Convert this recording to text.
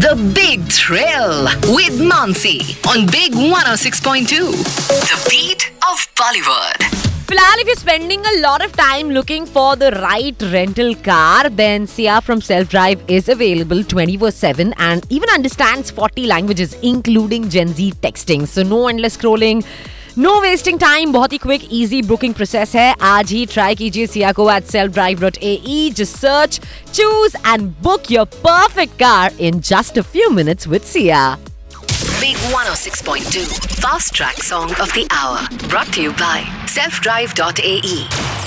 The Big Thrill with Mansi on Big 106.2. The beat of Bollywood. Filal, if you're spending a lot of time looking for the right rental car, then Sia from Self Drive is available 24/7 and even understands 40 languages, including Gen Z texting. So no endless scrolling, no wasting time. बहुत ही quick, easy booking process है. आज ही try कीजिए Sia को at selfdrive.ae. Just search, choose and book your perfect car in just a few minutes with Sia. Big 106.2 Fast Track Song of the Hour. Brought to you by selfdrive.ae.